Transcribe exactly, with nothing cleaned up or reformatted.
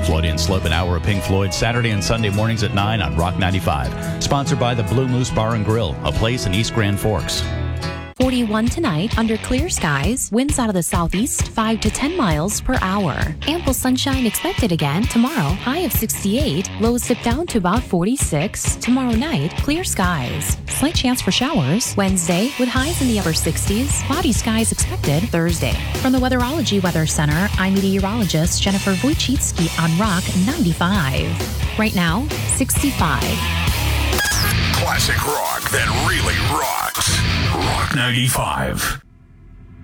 Floyd and Slope, an hour of Pink Floyd, Saturday and Sunday mornings at nine on Rock ninety-five. Sponsored by the Blue Moose Bar and Grill, a place in East Grand Forks. forty-one tonight under clear skies, winds out of the southeast five to ten miles per hour. Ample sunshine expected again tomorrow, high of sixty-eight, lows dip down to about forty-six. Tomorrow night, clear skies. Slight chance for showers. Wednesday, with highs in the upper sixties, cloudy skies expected Thursday. From the Weatherology Weather Center, I'm meteorologist Jennifer Wojcicki on Rock ninety-five. Right now, sixty-five. Classic rock that really rocks. Rock ninety-five.